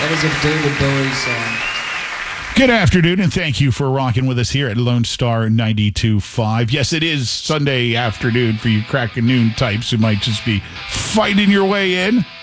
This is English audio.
That is a David Bowie song. Good afternoon, and thank you for rocking with us here at Lone Star 92.5. Yes, it is Sunday afternoon for you crack a noon types who might just be fighting your way in.